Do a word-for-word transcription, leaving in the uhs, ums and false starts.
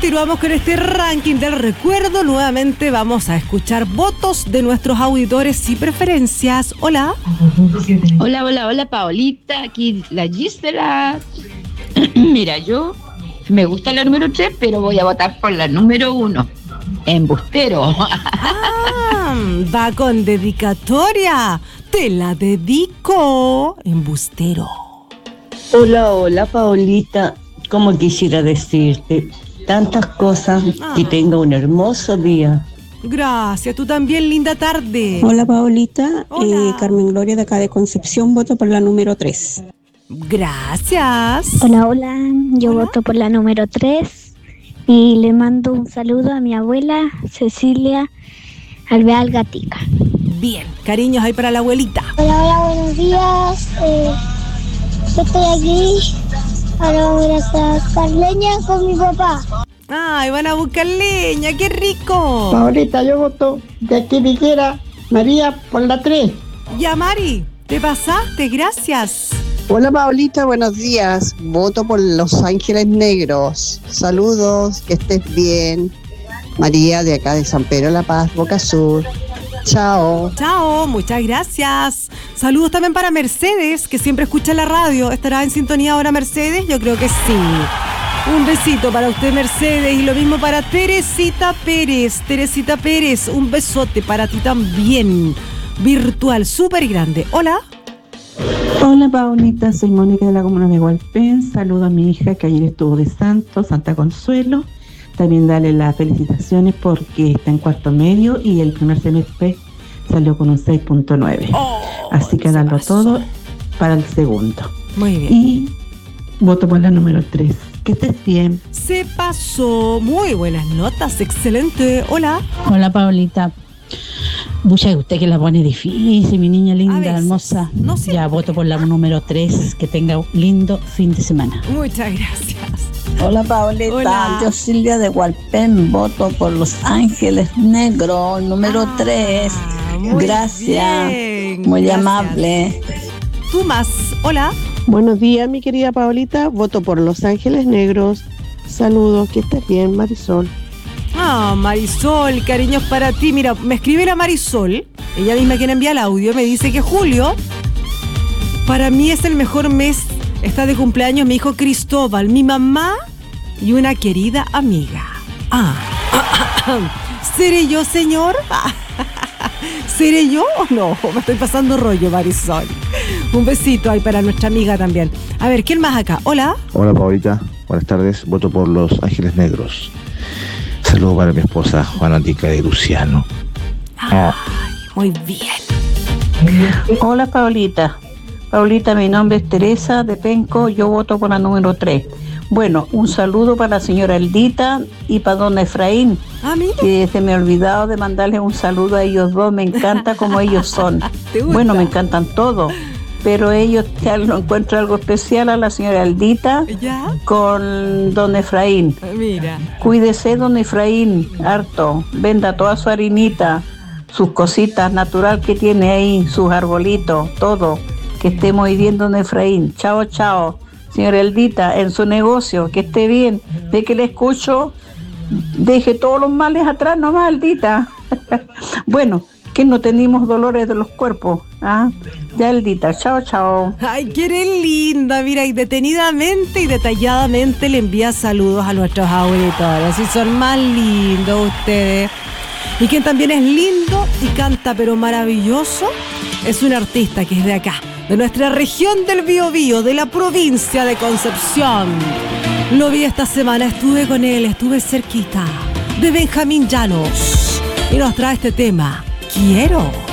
continuamos con este ranking del recuerdo. Nuevamente vamos a escuchar votos de nuestros auditores y preferencias. Hola. Hola, hola, hola, Paolita. Aquí la Gisela. Mira, yo me gusta la número tres, pero voy a votar por la número uno. Embustero. Ah, va con dedicatoria. Te la dedico. Embustero. Hola, hola, Paolita. Como quisiera decirte tantas cosas, ah. que tenga un hermoso día. Gracias, tú también, linda tarde. Hola, Paolita. Hola. Eh, Carmen Gloria de acá de Concepción, voto por la número tres. Gracias. Hola, hola. Yo ¿Hola? voto por la número tres y le mando un saludo a mi abuela Cecilia Alvear Gatica. Bien, cariños ahí para la abuelita. Hola, hola, buenos días. Eh, estoy aquí. Ahora voy a sacar leña con mi papá. Ay, van a buscar leña, qué rico. Paolita, yo voto de aquí Viquera, María por la tres. Ya, Mari, te pasaste, gracias. Hola, Paolita, buenos días. Voto por Los Ángeles Negros. Saludos, que estés bien. María, de acá de San Pedro La Paz, Boca Sur. Chao. Chao, muchas gracias. Saludos también para Mercedes, que siempre escucha la radio. ¿Estará en sintonía ahora Mercedes? Yo creo que sí. Un besito para usted, Mercedes, y lo mismo para Teresita Pérez. Teresita Pérez, un besote para ti también. Virtual, súper grande. Hola. Hola, Paulita, soy Mónica de la comuna de Hualpén. Saludo a mi hija que ayer estuvo de santo, Santa Consuelo. También darle las felicitaciones porque está en cuarto medio y el primer semestre salió con un seis punto nueve. Oh, Así que darlo todo para el segundo. Muy bien. Y voto por la número tres. Que estés bien. Se pasó. Muy buenas notas. Excelente. Hola. Hola, Paulita. Mucha usted que la pone difícil, mi niña linda, hermosa. No ya voto por la número tres. Que tenga un lindo fin de semana. Muchas gracias. Hola, Paolita. Hola. Yo, Silvia de Hualpén, voto por Los Ángeles Negros, número ah, tres. Muy gracias. Bien, muy gracias. amable. Tú más. Hola. Buenos días, mi querida Paolita. Voto por Los Ángeles Negros. Saludos, que estés bien, Marisol. Ah, Marisol, cariños para ti. Mira, me escribe la Marisol, ella misma quien envía el audio, me dice que julio para mí es el mejor mes. Está de cumpleaños mi hijo Cristóbal, mi mamá y una querida amiga. Ah, ¿seré yo, señor? ¿Seré yo o no? Me estoy pasando rollo, Marisol. Un besito ahí para nuestra amiga también. A ver, ¿quién más acá? Hola. Hola, Paulita. Buenas tardes. Voto por Los Ángeles Negros. Saludos para mi esposa Juanatica de Luciano. Ay, muy bien. Hola, Paulita. Paulita, mi nombre es Teresa de Penco, yo voto por la número tres. Bueno, un saludo para la señora Eldita y para don Efraín, ah, que se me ha olvidado de mandarles un saludo a ellos dos, me encanta como ellos son. Bueno, me encantan todos, pero ellos ya lo encuentro algo especial a la señora Eldita ¿Ya? con don Efraín. Mira. Cuídese, don Efraín, harto, venda toda su harinita, sus cositas natural que tiene ahí, sus arbolitos, todo. Que esté muy bien, don Efraín. Chao, chao. Señora Eldita, en su negocio, que esté bien. De que le escucho, deje todos los males atrás nomás, Eldita. Bueno, que no tenemos dolores de los cuerpos. ¿Ah? Ya, Eldita, chao, chao. Ay, que eres linda. Mira, y detenidamente y detalladamente le envía saludos a nuestros auditores. Y son más lindos ustedes. Y quien también es lindo y canta pero maravilloso es un artista que es de acá, de nuestra región del Biobío, de la provincia de Concepción. Lo vi esta semana, estuve con él, estuve cerquita, de Benjamín Llanos. Y nos trae este tema, Quiero.